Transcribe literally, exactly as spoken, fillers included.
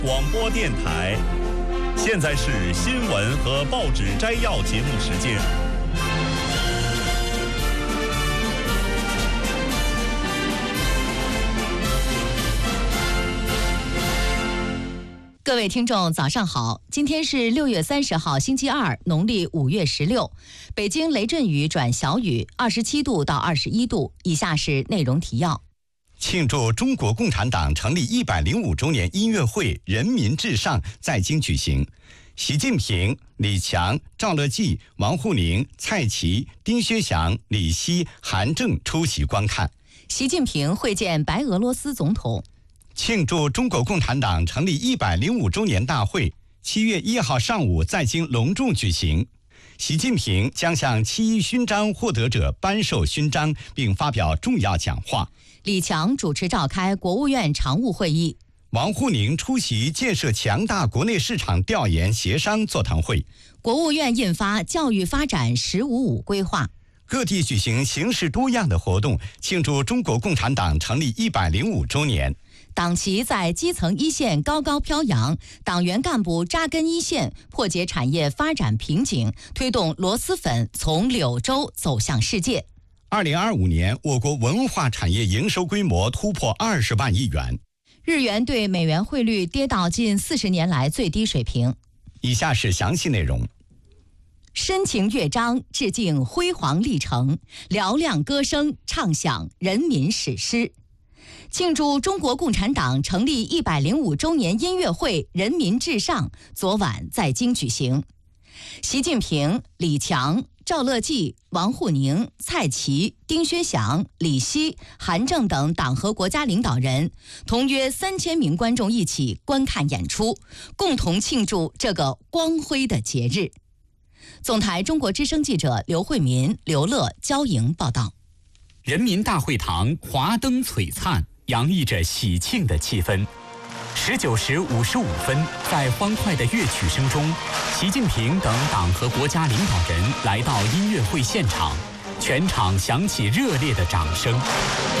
广播电台。现在是新闻和报纸摘要节目时间。 各位听众早上好，今天是六月三十号星期二，农历五月十六，北京雷阵雨转小雨，二十七度到二十一度。以下是内容提要。 庆祝中国共产党成立一百零五周年音乐会人民至上在京举行，习近平、李强、赵乐际、王沪宁、蔡奇、丁薛祥、李希、韩正出席观看。 习近平会见白俄罗斯总统。 庆祝中国共产党成立一百零五周年大会七月一号上午在京隆重举行，习近平将向七一勋章获得者颁授勋章并发表重要讲话。 李强主持召开国务院常务会议。 王沪宁出席建设强大国内市场调研协商座谈会。 国务院印发教育发展“十五五”规划。 各地举行形式多样的活动，庆祝中国共产党成立一百零五周年。 党旗在基层一线高高飘扬，党员干部扎根一线，破解产业发展瓶颈，推动螺蛳粉从柳州走向世界。 二零二五年，我国文化产业营收规模突破二十万亿元。 日元对美元汇率跌到近四十年来最低水平。 以下是详细内容。 深情乐章致敬辉煌历程，嘹亮歌声唱响人民史诗。庆祝中国共产党成立一百零五周年音乐会人民至上昨晚在京举行。习近平、李强、赵乐际、王沪宁、蔡奇、丁薛祥、李希、韩正等党和国家领导人同约三千名观众一起观看演出，共同庆祝这个光辉的节日。总台中国之声记者刘慧民、刘乐、焦莹报道。 人民大会堂华灯璀璨，洋溢着喜庆的气氛。十九时五十五分，在欢快的乐曲声中，习近平等党和国家领导人来到音乐会现场，全场响起热烈的掌声。